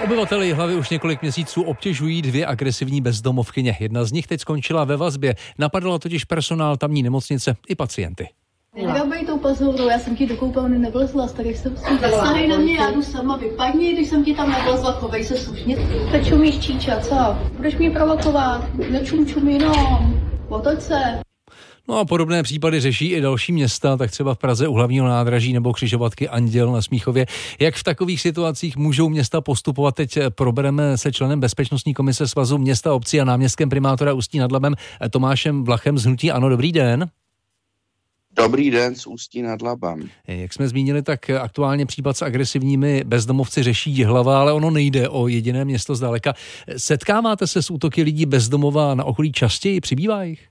Obyvateli Jihlavy už několik měsíců obtěžují dvě agresivní bezdomovkyně. Jedna z nich teď skončila ve vazbě. Napadala totiž personál tamní nemocnice i pacienty. Nedábej tou pazourou, já jsem ti do koupelny nevlezla, tak jak jsem si nesahej na mě, já jdu sama, vypadni, když jsem ti tam nevlezla, chovej se slušně. Teď čumíš, číča, co? Budeš mě provokovat, nečum jenom, otoč se. No a podobné případy řeší i další města, tak třeba v Praze u hlavního nádraží nebo křižovatky Anděl na Smíchově. Jak v takových situacích můžou města postupovat? Teď probereme se členem Bezpečnostní komise Svazu měst a obcí a náměstkem primátora Ústí nad Labem Tomášem Vlachem z hnutí ANO. Dobrý den. Dobrý den z Ústí nad Labem. Jak jsme zmínili, tak aktuálně případ s agresivními bezdomovci řeší Jihlava, ale ono nejde o jediné město zdaleka. Setkáváte se s útoky lidí bezdomova na okolí častěji? Přibývá jich?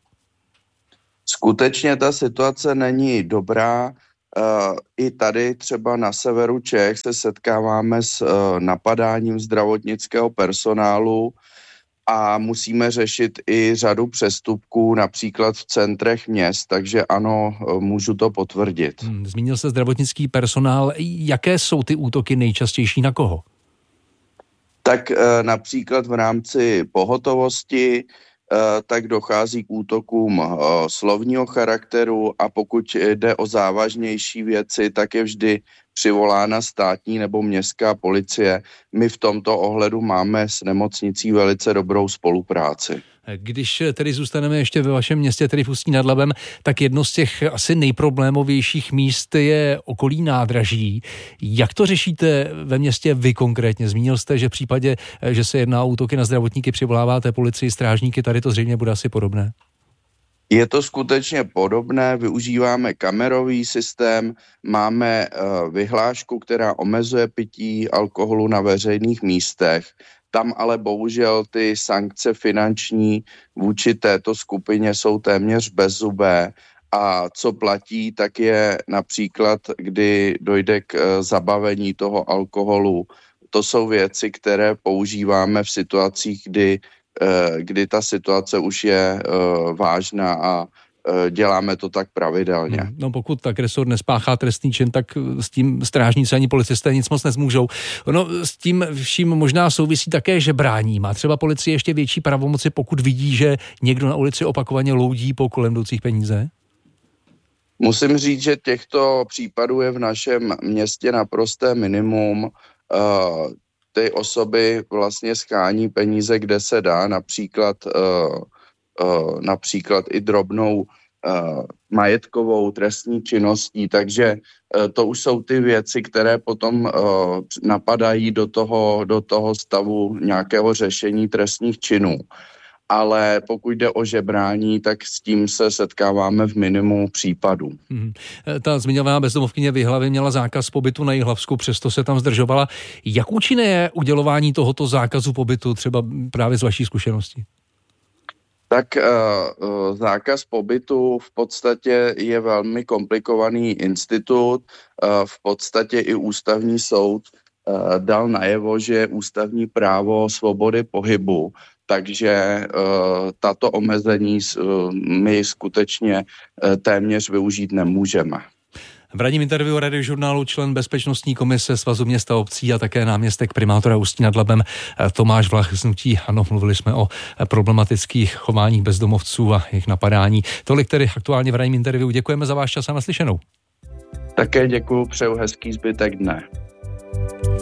Skutečně ta situace není dobrá. I tady třeba na severu Čech se setkáváme s napadáním zdravotnického personálu a musíme řešit i řadu přestupků, například v centrech měst, takže ano, můžu to potvrdit. Zmínil se zdravotnický personál. Jaké jsou ty útoky nejčastější, na koho? Tak například v rámci pohotovosti tak dochází k útokům slovního charakteru a pokud jde o závažnější věci, tak je vždy přivolána státní nebo městská policie. My v tomto ohledu máme s nemocnicí velice dobrou spolupráci. Když tedy zůstaneme ještě ve vašem městě, tedy v Ústí nad Labem, tak jedno z těch asi nejproblémovějších míst je okolí nádraží. Jak to řešíte ve městě vy konkrétně? Zmínil jste, že v případě, že se jedná o útoky na zdravotníky, přivoláváte policii, strážníky, tady to zřejmě bude asi podobné. Je to skutečně podobné, využíváme kamerový systém, máme vyhlášku, která omezuje pití alkoholu na veřejných místech. Tam ale bohužel ty sankce finanční vůči této skupině jsou téměř bezzubé a co platí, tak je například, kdy dojde k zabavení toho alkoholu. To jsou věci, které používáme v situacích, kdy ta situace už je vážná a děláme to tak pravidelně. No pokud agresor nespáchá trestný čin, tak s tím strážníci ani policisté nic moc nezmůžou. No s tím vším možná souvisí také žebrání. Má třeba policie ještě větší pravomoci, pokud vidí, že někdo na ulici opakovaně loudí po kolem jdoucích peníze? Musím říct, že těchto případů je v našem městě naprosté minimum. Ty osoby vlastně schání peníze, kde se dá, například i drobnou majetkovou trestní činností, takže to už jsou ty věci, které potom napadají do toho stavu nějakého řešení trestních činů. Ale pokud jde o žebrání, tak s tím se setkáváme v minimu případů. Ta zmiňovaná bezdomovkyně v Jihlavě měla zákaz pobytu na Jihlavsku, přesto se tam zdržovala. Jak účinné je udělování tohoto zákazu pobytu, třeba právě z vaší zkušenosti? Tak zákaz pobytu v podstatě je velmi komplikovaný institut. V podstatě i ústavní soud dal najevo, že je ústavní právo svobody pohybu. Takže tato omezení my skutečně téměř využít nemůžeme. V ranním interview Radiožurnálu člen Bezpečnostní komise Svazu měst a obcí a také náměstek primátora Ústí nad Labem Tomáš Vlach z hnutí ANO. Mluvili jsme o problematických chováních bezdomovců a jejich napadání. Tolik tedy aktuálně v ranním interview. Děkujeme za váš čas a naslyšenou. Také děkuju, přeju hezký zbytek dne.